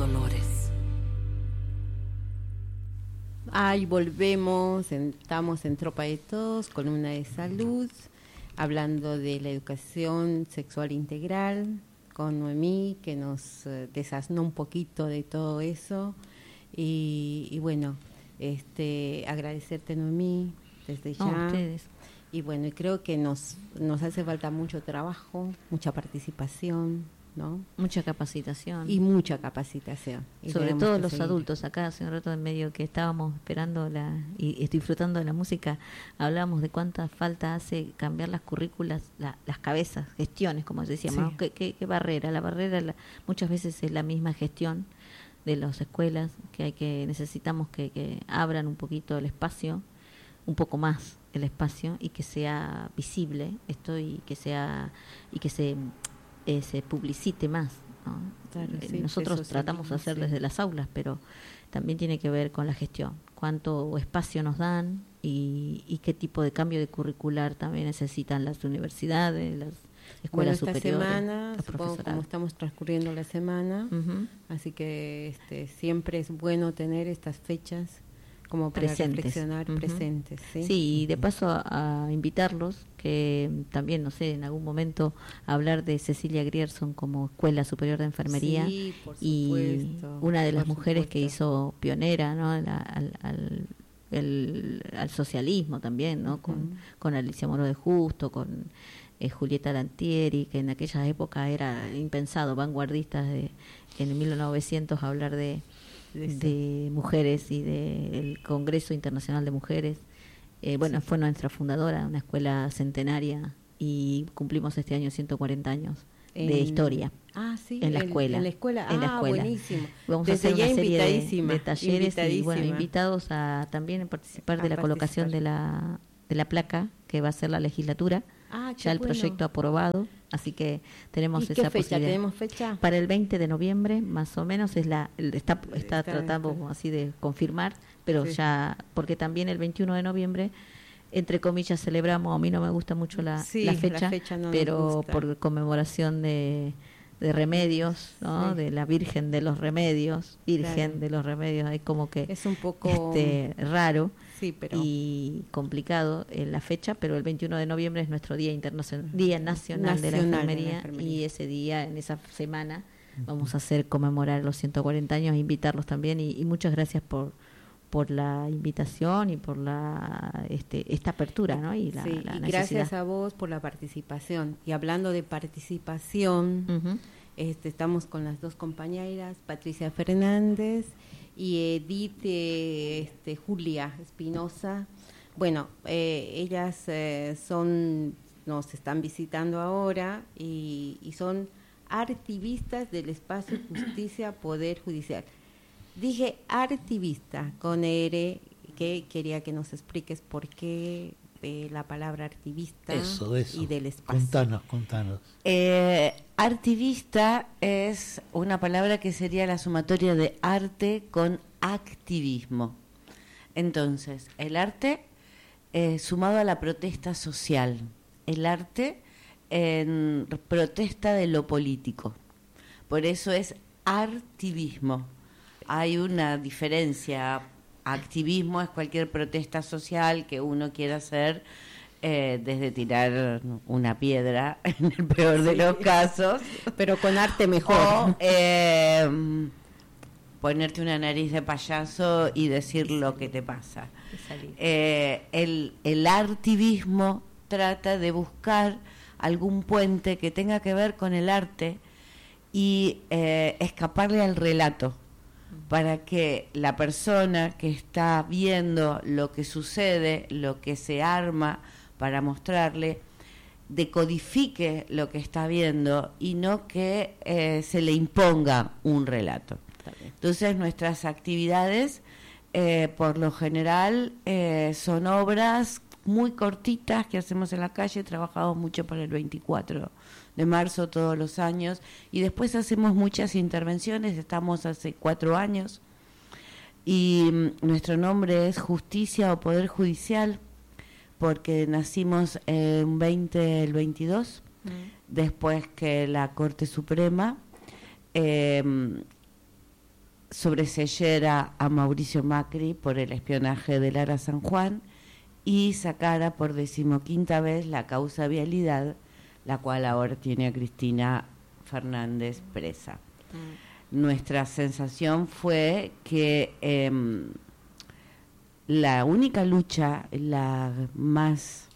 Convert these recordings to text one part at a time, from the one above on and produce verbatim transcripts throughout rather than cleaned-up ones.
dolores. Ahí volvemos, estamos en Tropa de Todos, columna de salud, hablando de la educación sexual integral, con Noemí, que nos eh, desasnó un poquito de todo eso. Y, y bueno, este agradecerte, Noemí, desde ya. No, ustedes. Y bueno, y creo que nos, nos hace falta mucho trabajo, mucha participación, ¿no? Mucha capacitación. Y mucha capacitación. Y sobre todo los seguir. adultos. Acá hace un rato en medio que estábamos esperando la y, y disfrutando de la música, hablábamos de cuánta falta hace cambiar las currículas, la, las cabezas, gestiones, como decíamos, Sí. ¿no? ¿Qué, qué, qué barrera? La barrera la, muchas veces es la misma gestión de las escuelas, que hay que necesitamos que, que abran un poquito el espacio, un poco más el espacio, y que sea visible esto, y que sea y que se eh, se publicite más, ¿no? Claro, Eh, sí, nosotros eso tratamos de sentimos, hacer sí. desde las aulas, pero también tiene que ver con la gestión, cuánto espacio nos dan y, y qué tipo de cambio de curricular también necesitan las universidades, las Bueno, escuelas esta superiores, semana, los supongo profesorados. como estamos transcurriendo la semana, Ujú. así que este, siempre es bueno tener estas fechas como para Presentes. reflexionar, Ujú. presentes. Sí, Sí, y de paso a, a invitarlos, que también, no sé, en algún momento hablar de Cecilia Grierson como Escuela Superior de Enfermería, Sí, por y supuesto, una de las por mujeres que supuesto. hizo pionera, ¿no? La- al, al, el- al socialismo también, ¿no? Con, Ujú. con Alicia Moro de Justo, con eh, Julieta Lantieri, que en aquella época era impensado, vanguardistas de en mil novecientos hablar de De eso. de mujeres y del Congreso Internacional de Mujeres. Eh, bueno, Sí. fue nuestra fundadora, una escuela centenaria, y cumplimos este año ciento cuarenta años de En- historia. Ah, sí, en la escuela. En la escuela, En la ah, escuela. buenísimo. Vamos Desde a hacer ya una serie de, invitadísima, de talleres y bueno, invitadísima. invitados a también a participar de A la colocación de participar. la de la placa que va a ser la legislatura. Ah, qué Ya el bueno. proyecto aprobado, así que tenemos ¿Y esa qué fecha? posibilidad. ¿Tenemos fecha? Para el veinte de noviembre, más o menos, es la el- está, está, Está- tratando está. así de confirmar, pero Sí. ya, porque también el veintiuno de noviembre, entre comillas, celebramos, a mí no me gusta mucho la, Sí, la la fecha, fecha no nos pero gusta. por conmemoración de, de remedios, ¿no? Sí. De la Virgen de los Remedios, Virgen Claro. de los Remedios, hay como que Es un poco este raro sí, pero y complicado en la fecha, pero el veintiuno de noviembre es nuestro Día Internacional, Día Nacional, de, la Nacional de la enfermería, Enfermería. y ese día, en esa semana, vamos a hacer conmemorar los ciento cuarenta años, invitarlos también, y, y muchas gracias por por la invitación y por la este esta apertura, ¿no? Y la, sí, la y necesidad. gracias a vos por la participación. Y hablando de participación, Ujú. este, estamos con las dos compañeras, Patricia Fernández y Edith eh, este, Julia Espinosa. Bueno, eh, ellas eh, son nos están visitando ahora y, y son activistas del espacio Justicia Poder Judicial. Dije activista con R, que quería que nos expliques por qué eh, la palabra activista Eso, eso. y del espacio. Contanos, contanos. Eh, activista es una palabra que sería la sumatoria de arte con activismo. Entonces, el arte eh, sumado a la protesta social, el arte en protesta de lo político. Por eso es activismo. Hay una diferencia. Activismo es cualquier protesta social que uno quiera hacer, eh, desde tirar una piedra, en el peor de los casos, Pero con arte mejor. o eh, ponerte una nariz de payaso y decir lo que te pasa. Eh, el, el activismo trata de buscar algún puente que tenga que ver con el arte y eh, escaparle al relato, para que la persona que está viendo lo que sucede, lo que se arma para mostrarle, decodifique lo que está viendo y no que eh, se le imponga un relato. Entonces nuestras actividades eh, por lo general eh, son obras muy cortitas que hacemos en la calle. Trabajamos mucho para el veinticuatro de marzo todos los años y después hacemos muchas intervenciones. Estamos hace cuatro años y mm, nuestro nombre es Justicia o Poder Judicial, porque nacimos en veinte, el veintidós, mm. después que la Corte Suprema eh, sobreseyera a Mauricio Macri por el espionaje de Lara San Juan y sacara por decimoquinta vez la causa vialidad, la cual ahora tiene a Cristina Fernández presa. Mm. Nuestra sensación fue que eh, la única lucha, la más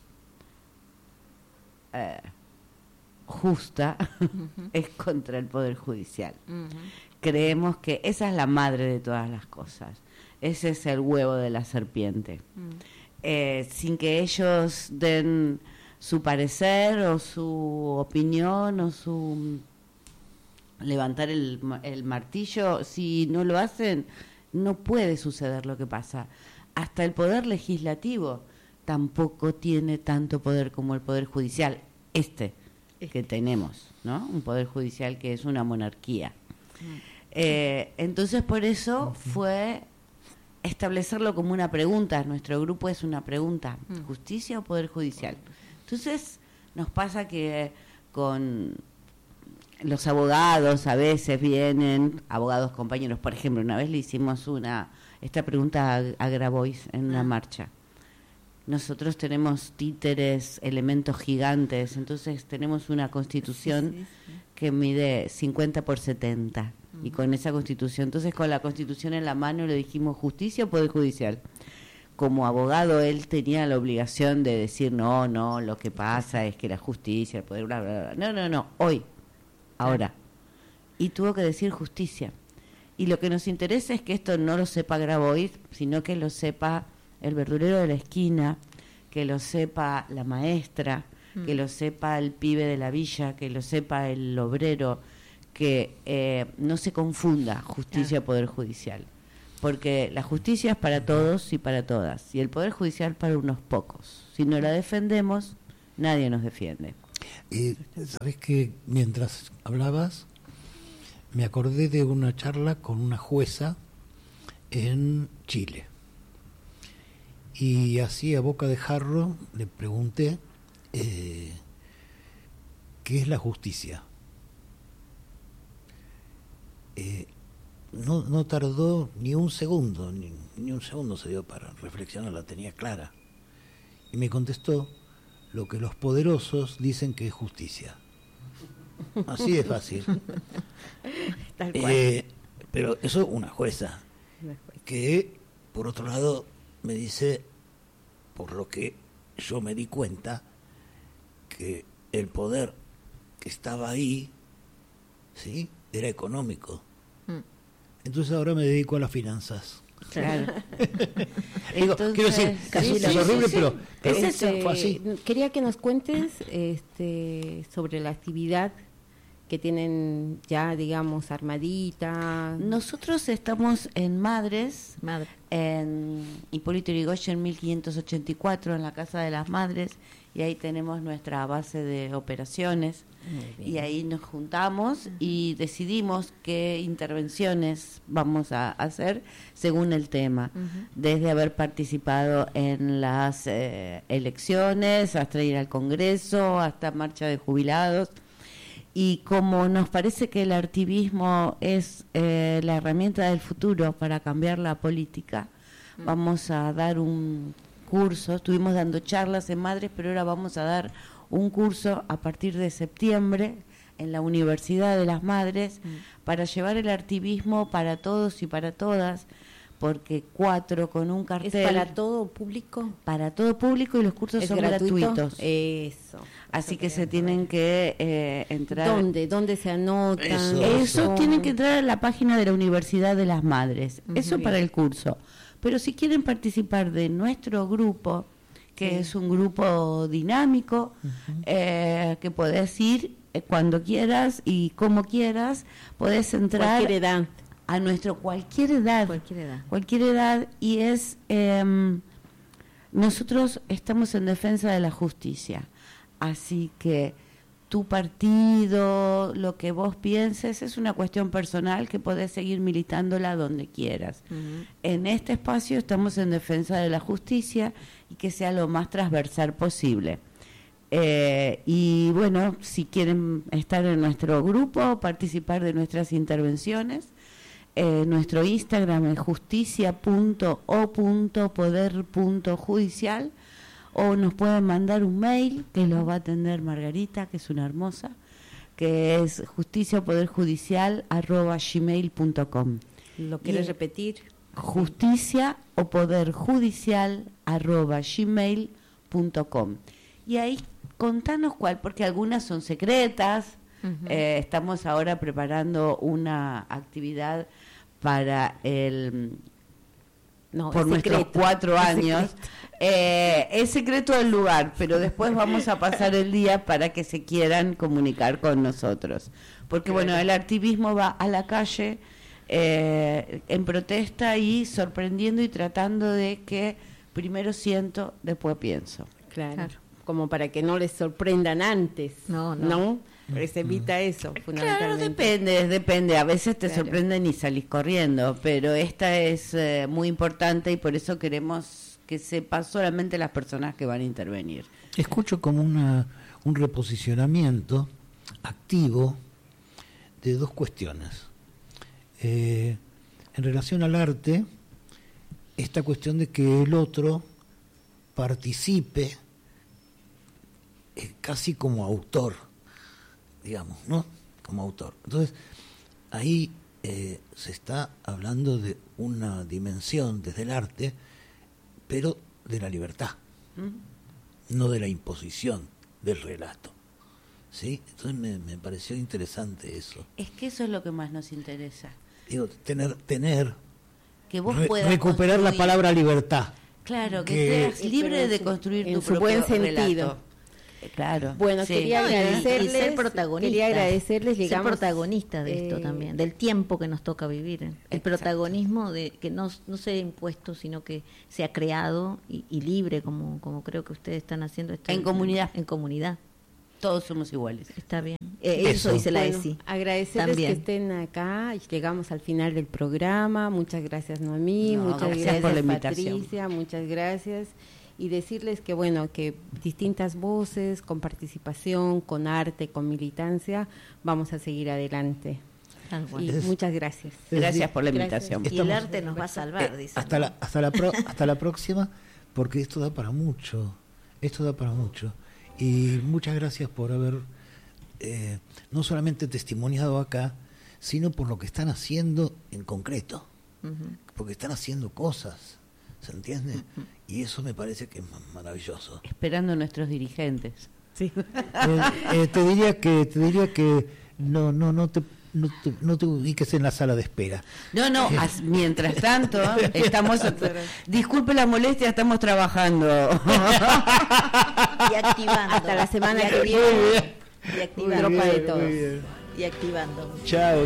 eh, justa, uh-huh. es contra el Poder Judicial. Uh-huh. Creemos que esa es la madre de todas las cosas. Ese es el huevo de la serpiente. Uh-huh. Eh, sin que ellos den su parecer o su opinión o su levantar el, el martillo, si no lo hacen, no puede suceder lo que pasa. Hasta el poder legislativo tampoco tiene tanto poder como el poder judicial, este que tenemos, ¿no? Un poder judicial que es una monarquía. Eh, entonces, por eso fue establecerlo como una pregunta. Nuestro grupo es una pregunta: ¿justicia o poder judicial? Entonces, nos pasa que con los abogados a veces vienen, abogados compañeros, por ejemplo, una vez le hicimos una esta pregunta a, a Grabois en una ah. marcha. Nosotros tenemos títeres, elementos gigantes, entonces tenemos una constitución sí, sí, sí. que mide cincuenta por setenta, uh-huh. y con esa constitución, entonces con la constitución en la mano le dijimos ¿justicia o poder judicial? Como abogado él tenía la obligación de decir no, no, lo que pasa es que la justicia, el poder, bla, bla, bla. No, no, no, hoy, ahora. Y tuvo que decir justicia. Y lo que nos interesa es que esto no lo sepa Grabois, sino que lo sepa el verdulero de la esquina, que lo sepa la maestra, mm. que lo sepa el pibe de la villa, que lo sepa el obrero, que eh, no se confunda justicia ah. poder judicial, porque la justicia es para todos y para todas, y el poder judicial para unos pocos. Si no la defendemos, nadie nos defiende. Eh, ¿Sabes que mientras hablabas me acordé de una charla con una jueza en Chile? Y así a boca de jarro le pregunté eh, ¿qué es la justicia? Eh, no, no tardó ni un segundo, ni, ni un segundo se dio para reflexionar, la tenía clara. Y me contestó: lo que los poderosos dicen que es justicia. Así de fácil. Tal cual. Eh, pero eso una jueza, que por otro lado me dice, por lo que yo me di cuenta, que el poder que estaba ahí, ¿sí?, era económico. Mm. Entonces ahora me dedico a las finanzas. Claro. Digo, Entonces, quiero decir, casi sí, es sí, horrible, sí, pero, sí. pero este, fue así. Quería que nos cuentes este, sobre la actividad que tienen ya, digamos, armadita. Nosotros estamos en Madres, Madre. en Hipólito Yrigoyen mil quinientos ochenta y cuatro, en la Casa de las Madres, y ahí tenemos nuestra base de operaciones, y ahí nos juntamos uh-huh. y decidimos qué intervenciones vamos a hacer según el tema, uh-huh. desde haber participado en las eh, elecciones, hasta ir al Congreso, hasta marcha de jubilados. Y como nos parece que el artivismo es eh, la herramienta del futuro para cambiar la política, mm. vamos a dar un curso. Estuvimos dando charlas en Madres, pero ahora vamos a dar un curso a partir de septiembre en la Universidad de las Madres mm. para llevar el artivismo para todos y para todas, porque cuatro con un cartel. ¿Es para todo público? Para todo público, y los cursos son gratuito? gratuitos. Eso. Así eso que se tienen que eh, entrar. ¿Dónde? ¿Dónde se anotan? Eso, Eso son... tienen que entrar a la página de la Universidad de las Madres. Uh-huh. Eso para el curso. Pero si quieren participar de nuestro grupo, que sí. es un grupo dinámico, uh-huh. eh, que podés ir eh, cuando quieras y como quieras, podés entrar. Cualquier edad. A nuestro cualquier edad, cualquier edad, cualquier edad, y es eh, nosotros estamos en defensa de la justicia, así que tu partido, lo que vos pienses, es una cuestión personal que podés seguir militándola donde quieras. Uh-huh. En este espacio estamos en defensa de la justicia y que sea lo más transversal posible. Eh, y bueno, si quieren estar en nuestro grupo, participar de nuestras intervenciones, eh, nuestro Instagram es justicia punto o punto poder punto judicial, o nos pueden mandar un mail que lo va a atender Margarita, que es una hermosa, que es justicia poder judicial arroba gmail punto com. ¿Lo quieres repetir? Justicia o poder judicial arroba gmail punto com. Y ahí contanos cuál, porque algunas son secretas. Uh-huh. eh, estamos ahora preparando una actividad para el no, por nuestros secreto, cuatro es años secreto. Eh, es secreto el lugar, pero después vamos a pasar el día para que se quieran comunicar con nosotros, porque claro. Bueno, el activismo va a la calle eh, en protesta y sorprendiendo y tratando de que primero siento, después pienso. Claro, claro. Como para que no les sorprendan antes, ¿no? ¿no? ¿no? Pero se evita eso, fundamentalmente. Claro, depende, depende. A veces te claro. sorprenden y salís corriendo, pero esta es eh, muy importante y por eso queremos que sepa solamente las personas que van a intervenir. Escucho como una un reposicionamiento activo de dos cuestiones. Eh, en relación al arte, esta cuestión de que el otro participe eh, casi como autor, digamos, ¿no? Como autor. Entonces, ahí eh, se está hablando de una dimensión desde el arte, pero de la libertad, ¿Mm? no de la imposición del relato. ¿Sí? Entonces me, me pareció interesante eso. Es que eso es lo que más nos interesa. Digo, tener, tener que vos re, puedas recuperar construir. La palabra libertad. Claro, que, que seas libre de construir en tu su propio buen sentido. relato. Claro. Bueno, sí. quería agradecerles, y ser protagonista, quería agradecerles, llegamos, ser protagonista de eh, esto también, del tiempo que nos toca vivir, el exacto. protagonismo de que no, no sea impuesto, sino que sea creado y, y libre, como como creo que ustedes están haciendo esto en, en comunidad, en comunidad. Todos somos iguales. Está bien. Eh, eso. eso dice la bueno, ESI. Agradecerles también. Que estén acá. Llegamos al final del programa. Muchas gracias, Noemí. No, muchas gracias, gracias por la invitación. Patricia. Muchas gracias. Y decirles que, bueno, que distintas voces, con participación, con arte, con militancia, vamos a seguir adelante. Ah, bueno. Y es, muchas gracias. Es, gracias por la invitación. Estamos, y el arte nos va a salvar, eh, dice. Hasta, ¿no? la, hasta, la pro, hasta la próxima, porque esto da para mucho. Esto da para mucho. Y muchas gracias por haber eh, no solamente testimoniado acá, sino por lo que están haciendo en concreto. Uh-huh. Porque están haciendo cosas, ¿se entiende? Uh-huh. Y eso me parece que es maravilloso. Esperando a nuestros dirigentes. Sí. Eh, eh, te diría que te diría que no no no te no te, no te ubiques en la sala de espera. No, no, as, mientras tanto estamos disculpe la molestia, estamos trabajando y activando hasta la semana que viene y activando tropa de todos y activando. Chao.